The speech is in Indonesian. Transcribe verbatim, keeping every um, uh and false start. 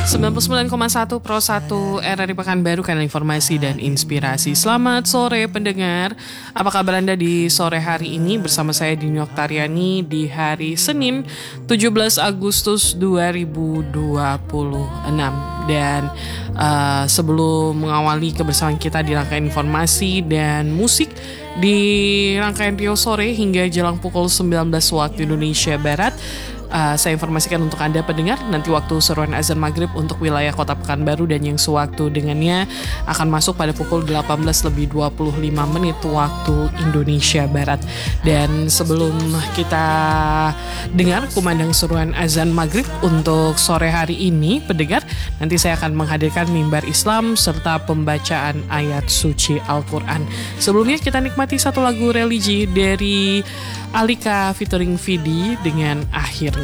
sembilan puluh sembilan koma satu Pro satu R R I Pekanbaru, kanal informasi dan inspirasi. Selamat sore pendengar. Apa kabar Anda di sore hari ini? Bersama saya Dini Oktariani di hari Senin tujuh belas Agustus dua ribu dua puluh enam. Dan uh, sebelum mengawali kebersamaan kita di rangkaian informasi dan musik di rangkaian Rio Sore hingga jelang pukul sembilan belas waktu Indonesia Barat, Uh, saya informasikan untuk Anda pendengar, nanti waktu seruan azan maghrib untuk wilayah kota Pekanbaru dan yang sewaktu dengannya akan masuk pada pukul delapan belas lebih dua puluh lima menit waktu Indonesia Barat. Dan sebelum kita dengar kumandang seruan azan maghrib untuk sore hari ini pendengar, nanti saya akan menghadirkan mimbar Islam serta pembacaan ayat suci Al-Quran. Sebelumnya kita nikmati satu lagu religi dari Alika featuring Vidi dengan Akhirnya.